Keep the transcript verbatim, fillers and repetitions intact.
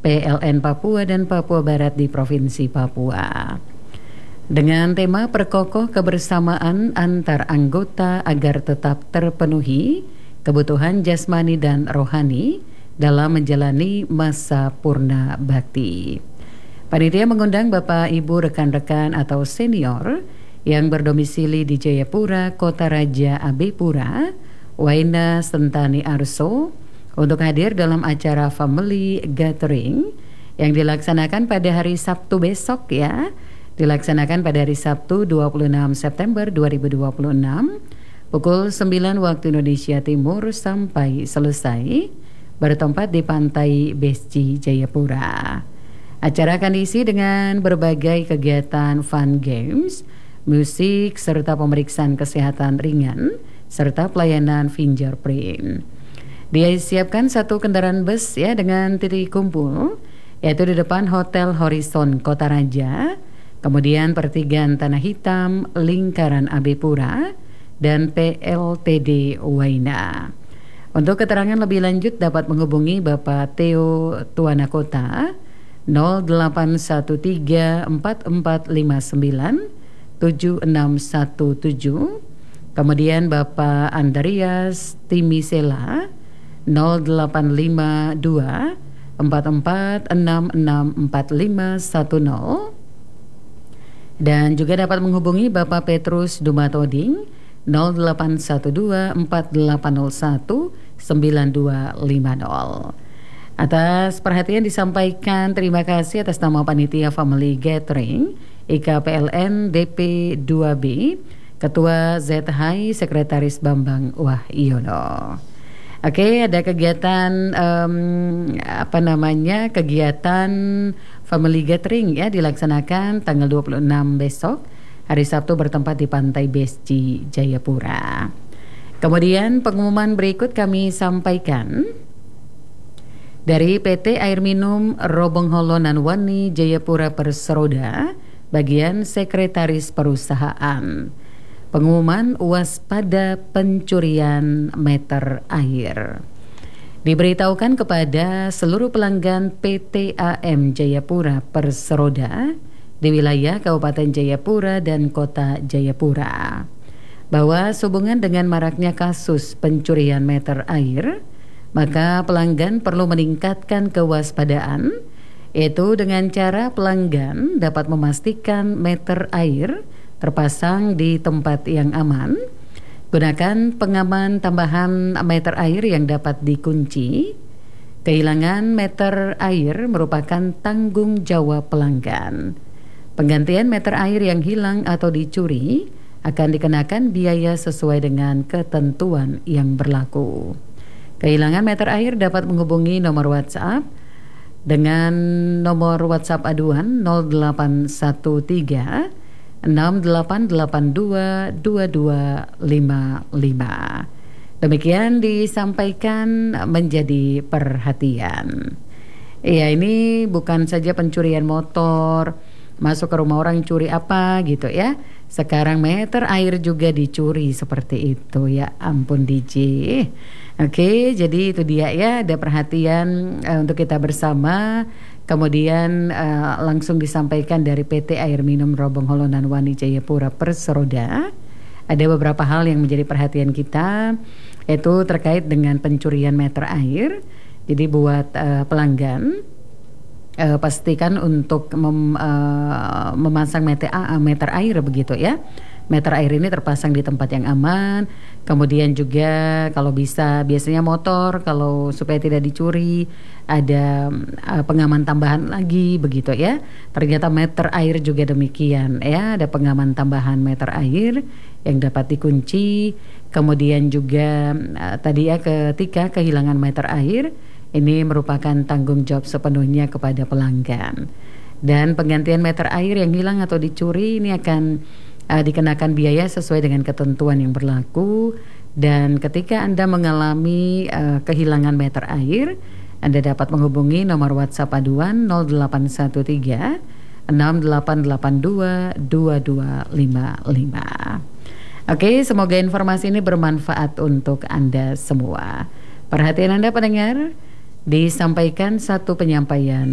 P L N Papua dan Papua Barat di Provinsi Papua. Dengan tema perkokoh kebersamaan antar anggota agar tetap terpenuhi kebutuhan jasmani dan rohani dalam menjalani masa purna bakti. Panitia mengundang Bapak Ibu rekan-rekan atau senior yang berdomisili di Jayapura, Kota Raja Abepura, Waina Sentani Arso untuk hadir dalam acara Family Gathering yang dilaksanakan pada hari Sabtu besok ya. Dilaksanakan pada hari Sabtu dua puluh enam September dua ribu dua puluh enam pukul sembilan waktu Indonesia Timur sampai selesai bertempat di Pantai Besci Jayapura. Acara akan diisi dengan berbagai kegiatan fun games, musik serta pemeriksaan kesehatan ringan serta pelayanan fingerprint. Disiapkan satu kendaraan bus ya dengan titik kumpul yaitu di depan Hotel Horizon Kota Raja. Kemudian pertigaan Tanah Hitam, Lingkaran Abepura, dan P L T D Waina. Untuk keterangan lebih lanjut dapat menghubungi Bapak Theo Tuana Kota nol delapan satu tiga empat empat lima sembilan tujuh enam satu tujuh. Kemudian Bapak Andarias Timisela nol delapan lima dua empat empat enam enam empat lima satu nol. Dan juga dapat menghubungi Bapak Petrus Dumatoding nol delapan satu dua empat delapan nol satu sembilan dua lima nol. Atas perhatian disampaikan terima kasih atas nama Panitia Family Gathering I K P L N D P dua B Ketua Z H I Sekretaris Bambang Wahyono. Oke, ada kegiatan um, apa namanya kegiatan Family Gathering ya dilaksanakan tanggal dua puluh enam besok hari Sabtu bertempat di Pantai Besci Jayapura. Kemudian pengumuman berikut kami sampaikan dari P T Air Minum Robongholo Nanwani Jayapura Perseroda bagian Sekretaris Perusahaan. Pengumuman waspada pencurian meter air. Diberitahukan kepada seluruh pelanggan P T A M Jayapura Perseroda di wilayah Kabupaten Jayapura dan Kota Jayapura bahwa sehubungan dengan maraknya kasus pencurian meter air, maka pelanggan perlu meningkatkan kewaspadaan, yaitu dengan cara pelanggan dapat memastikan meter air terpasang di tempat yang aman. Gunakan pengaman tambahan meter air yang dapat dikunci. Kehilangan meter air merupakan tanggung jawab pelanggan. Penggantian meter air yang hilang atau dicuri akan dikenakan biaya sesuai dengan ketentuan yang berlaku. Kehilangan meter air dapat menghubungi nomor WhatsApp dengan nomor WhatsApp aduan nol delapan satu tiga enam delapan delapan dua dua dua lima lima. Demikian disampaikan menjadi perhatian. Ya, ini bukan saja pencurian motor, masuk ke rumah orang curi apa gitu ya. Sekarang meter air juga dicuri seperti itu ya. Ampun D J. Oke, jadi itu dia ya, ada perhatian uh, untuk kita bersama. Kemudian uh, langsung disampaikan dari P T Air Minum Robongholo Nanwani Jayapura Perseroda. Ada beberapa hal yang menjadi perhatian kita, yaitu terkait dengan pencurian meter air. Jadi buat uh, pelanggan uh, pastikan untuk mem, uh, memasang meter, uh, meter air begitu ya. Meter air ini terpasang di tempat yang aman. Kemudian juga kalau bisa, biasanya motor kalau supaya tidak dicuri ada uh, pengaman tambahan lagi begitu ya. Ternyata meter air juga demikian ya, ada pengaman tambahan meter air yang dapat dikunci. Kemudian juga uh, tadi ya ketika kehilangan meter air ini merupakan tanggung jawab sepenuhnya kepada pelanggan. Dan penggantian meter air yang hilang atau dicuri ini akan Uh, dikenakan biaya sesuai dengan ketentuan yang berlaku. Dan ketika Anda mengalami uh, kehilangan meter air, Anda dapat menghubungi nomor WhatsApp aduan nol delapan satu tiga enam delapan delapan dua dua dua lima lima. Oke, semoga informasi ini bermanfaat untuk Anda semua. Perhatian Anda pendengar, disampaikan satu penyampaian